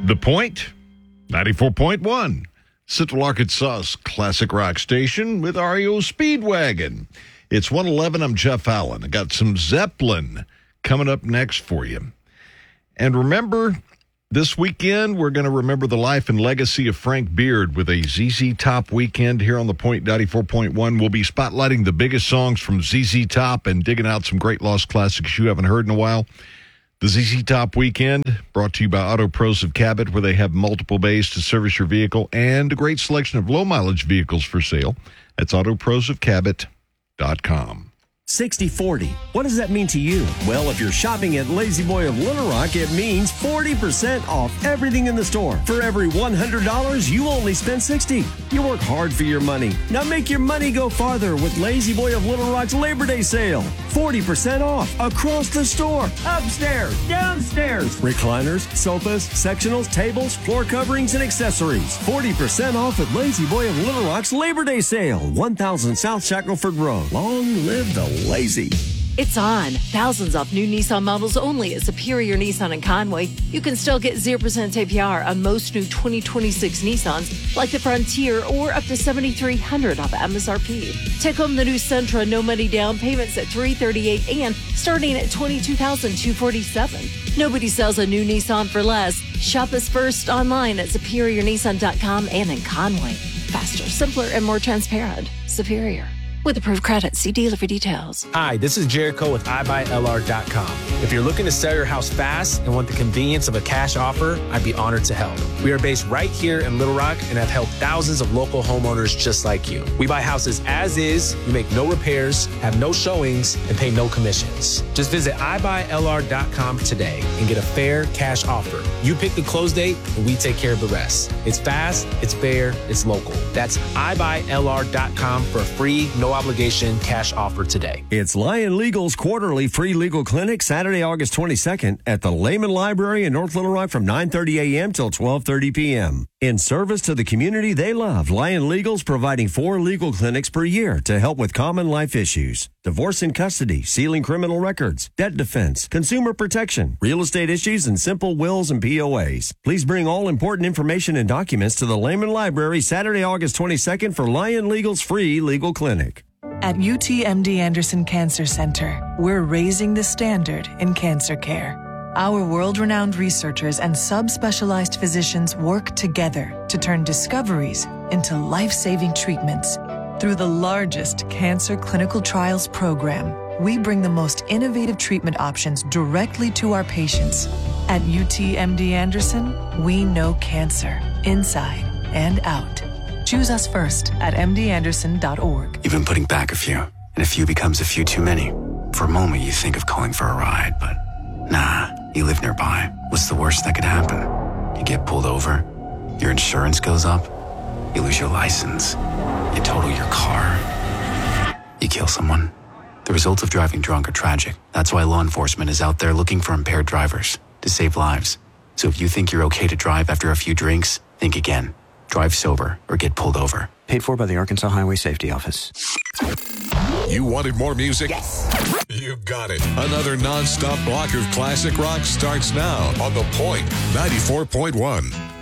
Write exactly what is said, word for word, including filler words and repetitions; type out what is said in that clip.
The Point, ninety-four point one. Central Arkansas's classic rock station with R E O Speedwagon. It's one eleven. I'm Jeff Allen. I got some Zeppelin coming up next for you. And remember, this weekend, we're going to remember the life and legacy of Frank Beard with a Z Z Top weekend here on The Point ninety-four point one. We'll be spotlighting the biggest songs from Z Z Top and digging out some great lost classics you haven't heard in a while. The Z Z Top Weekend, brought to you by Auto Pros of Cabot, where they have multiple bays to service your vehicle and a great selection of low-mileage vehicles for sale. That's auto pros of cabot dot com. sixty forty. What does that mean to you? Well, if you're shopping at Lazy Boy of Little Rock, it means forty percent off everything in the store. For every one hundred dollars, you only spend sixty dollars. You work hard for your money. Now make your money go farther with Lazy Boy of Little Rock's Labor Day sale. forty percent off across the store. Upstairs, downstairs. Recliners, sofas, sectionals, tables, floor coverings, and accessories. forty percent off at Lazy Boy of Little Rock's Labor Day sale. one thousand South Shackelford Road. Long live the Lazy. It's on. Thousands off new Nissan models only at Superior Nissan in Conway. You can still get zero percent A P R on most new twenty twenty-six Nissans, like the Frontier, or up to seven thousand three hundred dollars off M S R P. Take home the new Sentra, no money down, payments at three hundred thirty-eight dollars and starting at twenty-two thousand two hundred forty-seven dollars. Nobody sells a new Nissan for less. Shop us first online at superior nissan dot com and in Conway. Faster, simpler, and more transparent. Superior. With approved credit, see dealer for details. Hi, this is Jericho with i buy L R dot com. If you're looking to sell your house fast and want the convenience of a cash offer, I'd be honored to help. We are based right here in Little Rock and have helped thousands of local homeowners just like you. We buy houses as is, we make no repairs, have no showings, and pay no commissions. Just visit i buy L R dot com today and get a fair cash offer. You pick the close date and we take care of the rest. It's fast, it's fair, it's local. That's i buy L R dot com for a free, no obligation cash offer today. It's Lion Legal's quarterly free legal clinic Saturday, August twenty-second at the Lehman Library in North Little Rock from nine thirty a.m. till twelve thirty p.m. In service to the community they love, Lion Legal's providing four legal clinics per year to help with common life issues: divorce and custody, sealing criminal records, debt defense, consumer protection, real estate issues, and simple wills and P O As. Please bring all important information and documents to the Lehman Library Saturday, August twenty-second for Lion Legal's free legal clinic. At U T M D Anderson Cancer Center, we're raising the standard in cancer care. Our world-renowned researchers and subspecialized physicians work together to turn discoveries into life-saving treatments. Through the largest cancer clinical trials program, we bring the most innovative treatment options directly to our patients. At U T M D Anderson, we know cancer inside and out. Choose us first at m d anderson dot org. You've been putting back a few, and a few becomes a few too many. For a moment, you think of calling for a ride, but nah, you live nearby. What's the worst that could happen? You get pulled over, your insurance goes up, you lose your license, you total your car, you kill someone. The results of driving drunk are tragic. That's why law enforcement is out there looking for impaired drivers to save lives. So if you think you're okay to drive after a few drinks, think again. Drive sober or get pulled over. Paid for by the Arkansas Highway Safety Office. You wanted more music? Yes. You got it. Another non-stop block of classic rock starts now on The Point ninety-four point one.